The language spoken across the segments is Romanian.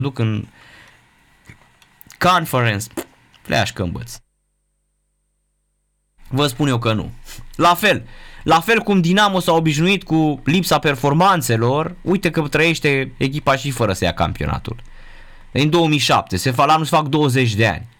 duc în Conference, flash câmbăț. Vă spun eu că nu. La fel cum Dinamo s-a obișnuit cu lipsa performanțelor, uite că trăiește echipa și fără să ia campionatul. În 2007, anul se fac 20 de ani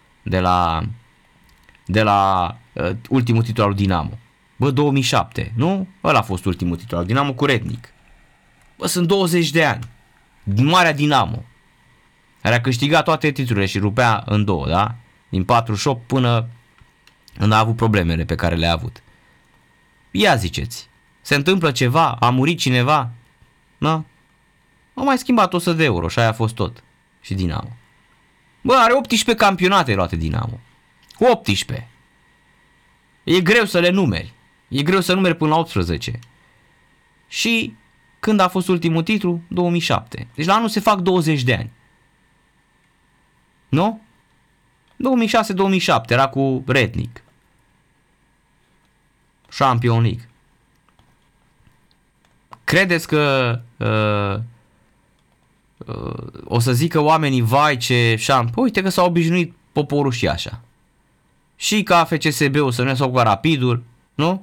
de la ultimul titlu al Dinamo. Bă, 2007, nu? Ăla a fost ultimul titlu al Dinamo cu Rednic. Bă, sunt 20 de ani. Marea Dinamo, care a câștigat toate titlurile și rupea în două, da? Din 48 până când a avut problemele pe care le-a avut. Ia ziceți, se întâmplă ceva? A murit cineva? Da? Au mai schimbat 100 de euro și aia a fost tot. Și Dinamo. Bă, are 18 campionate luate Dinamo. 18. E greu să le numeri. E greu să numeri până la 18. Și când a fost ultimul titlu? 2007. Deci la anul se fac 20 de ani. Nu? 2006-2007 era cu Rednic. Champions League. Credeți că o să zică oamenii, vai ce uite că s-a obișnuit poporul și așa. Și ca FCSB-ul să nu iasă cu Rapidul, nu?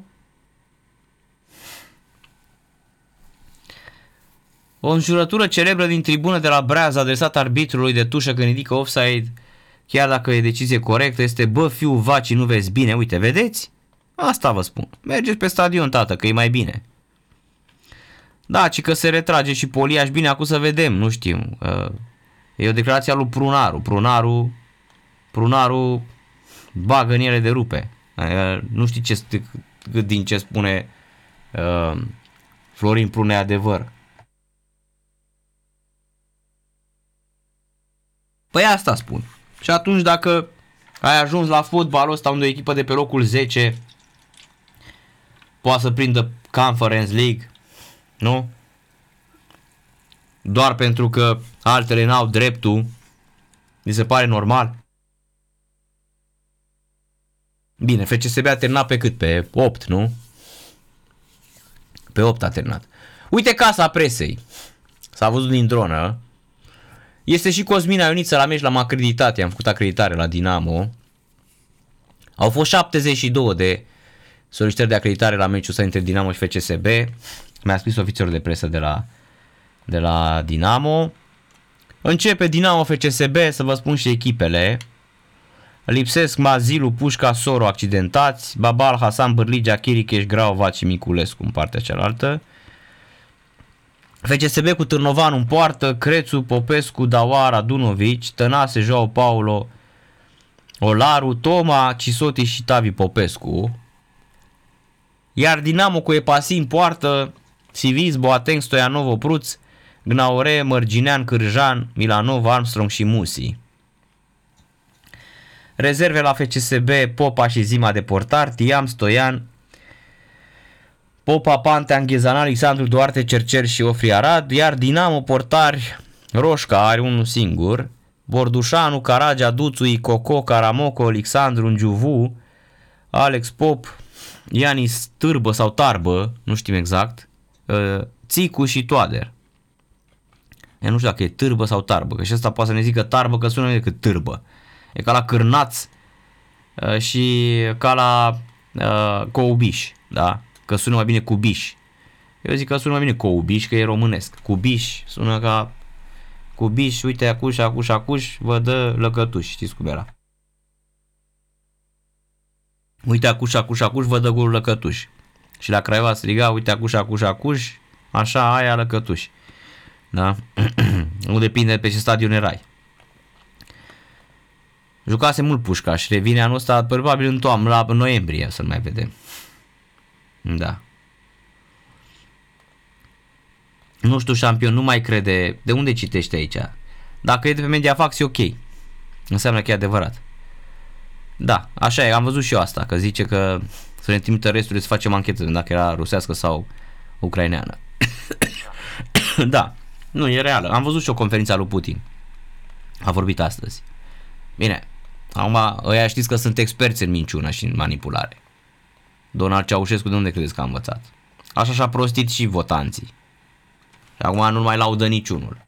O înjurătură celebră din tribună de la Breaz adresată arbitrului de tușă când ridică offside, chiar dacă e decizie corectă, este: bă, fiu vacii, nu vezi bine? Uite, vedeți? Asta vă spun. Mergeți pe stadion, tată, că e mai bine. Da, ci că se retrage și Poliaș. Bine, acum să vedem, nu știu. E o declarație a lui Prunaru. Prunaru bagă în ele de rupe. Nu știu din ce spune Florin Prunea adevăr. Păi asta spun. Și atunci dacă ai ajuns la fotbalul ăsta unde o echipă de pe locul 10 poate să prindă Conference League, nu? Doar pentru că altele n-au dreptul, mi se pare normal? Bine, FCSB a terminat pe cât? Pe 8, nu? Pe 8 a terminat. Uite casa presei. S-a văzut din dronă. Este și Cosmin Ioniță la meci, l-am acreditat, i-am făcut acreditare la Dinamo. Au fost 72 de solicitări de acreditare la meciul ăsta între Dinamo și FCSB. Mi-a scris ofițerul de presă de la Dinamo. Începe Dinamo FCSB, să vă spun și echipele. Lipsesc Mazilu, Pușca, Soro accidentați, Babal, Hasan, Bârligea, Chiricheș, Grau, Vaci, Miculescu în partea cealaltă. FCSB cu Târnovan în poartă, Crețu, Popescu, Dawara, Dunovici, Tănase, Joao Paulo, Olaru, Toma, Cisoti și Tavi Popescu. Iar Dinamo cu Epasi în poartă, Siviz, Boateng, Stoianov, Opruț, Gnaure, Mărginean, Cârjan, Milanov, Armstrong și Musi. Rezerve la FCSB, Popa și Zima de portar, Tiam, Stoian, Popa, Pantean, Ghezan, Alexandru, Duarte, Cercer și Ofri Arad. Iar Dinamo portari, Roșca are unul singur, Bordușanu, Caragea, Duțui, Coco, Caramoco, Alexandru, Giuvu, Alex Pop, Ianis Târbă sau Tarbă, nu știm exact, Țicu și Toader. Eu nu știu dacă e Târbă sau Tarbă, că și ăsta poate să ne zică Tarbă, că sună decât Târbă. E ca la Cârnaț și ca la Coubiș, da? Că sună mai bine Cubiș. Eu zic că sună mai bine Coubiș, că e românesc. Cubiș sună ca Cubiș, uite acuș, vă dă lăcătuș, știți cum era? Uite acuș, vă dă gurul lăcătuș. Și la Craiova striga, uite acuș, așa, aia lăcătuș. Da? Nu depinde pe ce stadion erai. Jucase mult Pușcaș, revine anul ăsta probabil în toamnă, la noiembrie, să-l mai vedem. Da. Nu știu, șampion, nu mai crede. De unde citește aici? Dacă e de pe Mediafax, e ok. Înseamnă că e adevărat. Da, așa e, am văzut și eu asta, că zice că să ne trimită restul să facem anchetă dacă era rusească sau ucraineană. Da, nu, e reală. Am văzut și o conferință a lui Putin. A vorbit astăzi. Bine, acum ăia știți că sunt experți în minciună și în manipulare. Donald Ceaușescu de unde credeți că a învățat? Așa și-a prostit și votanții. Și acum nu mai laudă niciunul.